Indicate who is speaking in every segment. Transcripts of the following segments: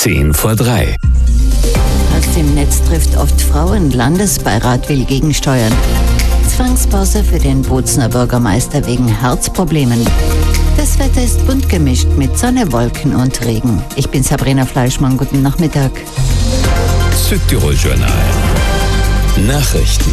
Speaker 1: 2:10.
Speaker 2: Hass im Netz trifft oft Frauen. Landesbeirat will gegensteuern. Zwangspause für den Bozner Bürgermeister wegen Herzproblemen. Das Wetter ist bunt gemischt mit Sonne, Wolken und Regen. Ich bin Sabrina Fleischmann. Guten Nachmittag.
Speaker 1: Südtirol-Journal. Nachrichten.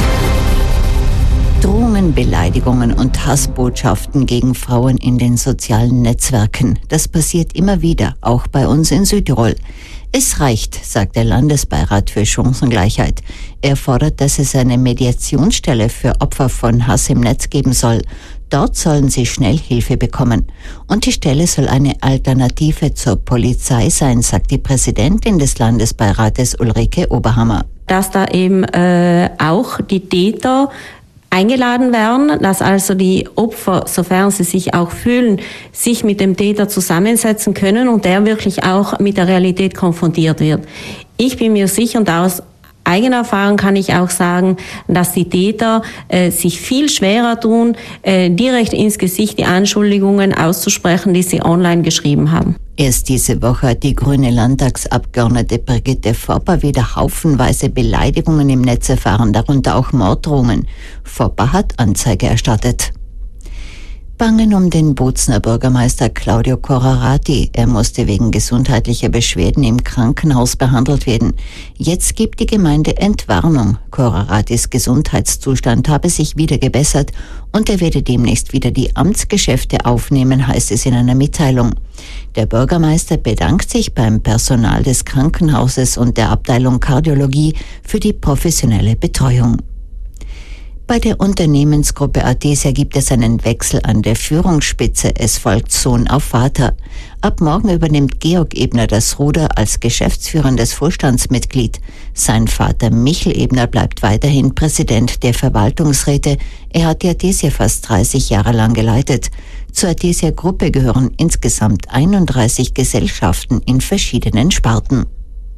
Speaker 2: Drohungen, Beleidigungen und Hassbotschaften gegen Frauen in den sozialen Netzwerken. Das passiert immer wieder, auch bei uns in Südtirol. Es reicht, sagt der Landesbeirat für Chancengleichheit. Er fordert, dass es eine Mediationsstelle für Opfer von Hass im Netz geben soll. Dort sollen sie schnell Hilfe bekommen. Und die Stelle soll eine Alternative zur Polizei sein, sagt die Präsidentin des Landesbeirates Ulrike Oberhammer.
Speaker 3: Dass da eben auch die Täter eingeladen werden, dass also die Opfer, sofern sie sich auch fühlen, sich mit dem Täter zusammensetzen können und der wirklich auch mit der Realität konfrontiert wird. Ich bin mir sicher und aus eigener Erfahrung kann ich auch sagen, dass die Täter sich viel schwerer tun, direkt ins Gesicht die Anschuldigungen auszusprechen, die sie online geschrieben haben.
Speaker 2: Erst diese Woche hat die grüne Landtagsabgeordnete Brigitte Fopper wieder haufenweise Beleidigungen im Netz erfahren, darunter auch Morddrohungen. Fopper hat Anzeige erstattet. Bangen um den Bozner Bürgermeister Claudio Corrarati. Er musste wegen gesundheitlicher Beschwerden im Krankenhaus behandelt werden. Jetzt gibt die Gemeinde Entwarnung. Corraratis Gesundheitszustand habe sich wieder gebessert und er werde demnächst wieder die Amtsgeschäfte aufnehmen, heißt es in einer Mitteilung. Der Bürgermeister bedankt sich beim Personal des Krankenhauses und der Abteilung Kardiologie für die professionelle Betreuung. Bei der Unternehmensgruppe Artesia gibt es einen Wechsel an der Führungsspitze. Es folgt Sohn auf Vater. Ab morgen übernimmt Georg Ebner das Ruder als geschäftsführendes Vorstandsmitglied. Sein Vater Michel Ebner bleibt weiterhin Präsident der Verwaltungsräte. Er hat die Artesia fast 30 Jahre lang geleitet. Zur Artesia-Gruppe gehören insgesamt 31 Gesellschaften in verschiedenen Sparten.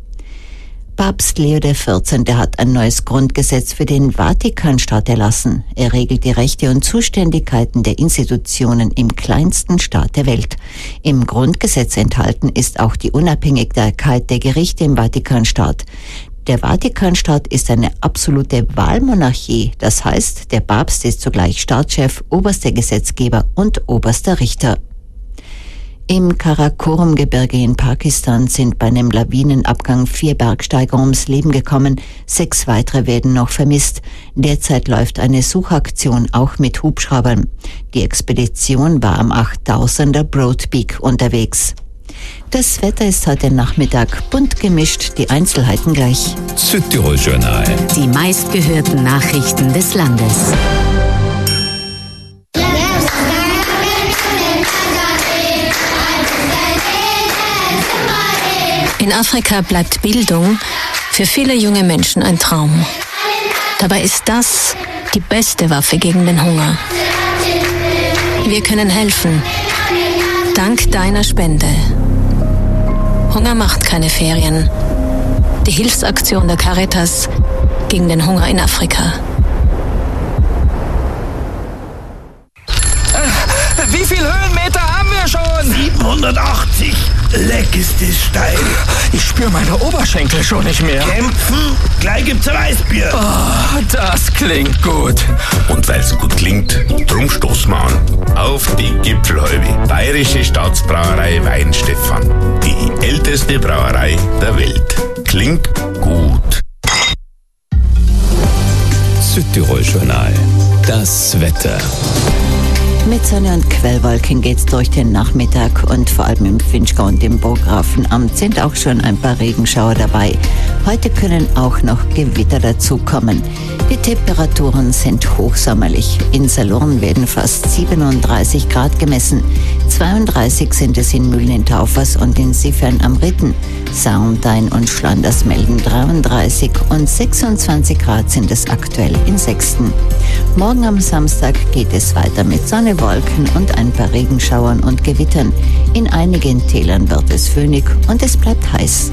Speaker 2: Papst Leo XIV. Hat ein neues Grundgesetz für den Vatikanstaat erlassen. Er regelt die Rechte und Zuständigkeiten der Institutionen im kleinsten Staat der Welt. Im Grundgesetz enthalten ist auch die Unabhängigkeit der Gerichte im Vatikanstaat. Der Vatikanstaat ist eine absolute Wahlmonarchie. Das heißt, der Papst ist zugleich Staatschef, oberster Gesetzgeber und oberster Richter. Im Karakorum-Gebirge in Pakistan sind bei einem Lawinenabgang 4 Bergsteiger ums Leben gekommen. 6 weitere werden noch vermisst. Derzeit läuft eine Suchaktion auch mit Hubschraubern. Die Expedition war am 8000er Broad Peak unterwegs. Das Wetter ist heute Nachmittag bunt gemischt, die Einzelheiten gleich.
Speaker 1: Südtirol-Journal.
Speaker 4: Die meistgehörten Nachrichten des Landes. In Afrika bleibt Bildung für viele junge Menschen ein Traum. Dabei ist das die beste Waffe gegen den Hunger. Wir können helfen. Dank deiner Spende. Hunger macht keine Ferien. Die Hilfsaktion der Caritas gegen den Hunger in Afrika.
Speaker 5: Wie viel Höhenmeter haben wir schon?
Speaker 6: 780. Leck ist es steil.
Speaker 5: Ich spüre meine Oberschenkel schon nicht mehr.
Speaker 6: Kämpfen? Gleich gibt's ein Weißbier.
Speaker 5: Oh, das klingt gut.
Speaker 7: Und weil's gut klingt, drum stoßen wir an. Auf die Gipfelhäube. Bayerische Staatsbrauerei Weihenstephan. Die älteste Brauerei der Welt. Klingt gut.
Speaker 1: Südtirol-Journal. Das Wetter.
Speaker 2: Mit Sonne und Quellwolken geht's durch den Nachmittag und vor allem im Finchgau und im Burggrafenamt sind auch schon ein paar Regenschauer dabei. Heute können auch noch Gewitter dazukommen. Die Temperaturen sind hochsommerlich. In Salurn werden fast 37 Grad gemessen. 32 sind es in Mühlen in Taufers und in Siffern am Ritten. Sarntein und Schlanders melden 33 und 26 Grad sind es aktuell in Sechsten. Morgen am Samstag geht es weiter mit Sonne, Wolken und ein paar Regenschauern und Gewittern. In einigen Tälern wird es föhnig und es bleibt heiß.